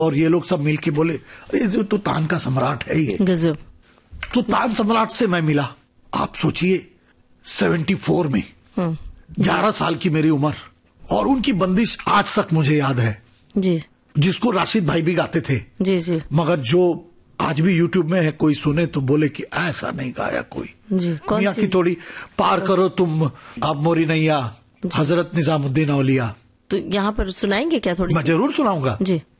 और ये लोग सब मिल के बोले अरे जो तो तान का सम्राट है ये गजब। तो तान सम्राट से मैं मिला। आप सोचिए 74 में 11 साल की मेरी उम्र और उनकी बंदिश आज तक मुझे याद है जी, जिसको राशिद भाई भी गाते थे जी जी। मगर जो आज भी यूट्यूब में है कोई सुने तो बोले कि ऐसा नहीं गाया कोई जी। कौन मियां सी? की थोड़ी पार करो तुम अब मोरी नैया हजरत निजामुद्दीन औलिया। तो यहाँ पर सुनाएंगे क्या थोड़ी मैं सी? जरूर सुनाऊंगा। जी।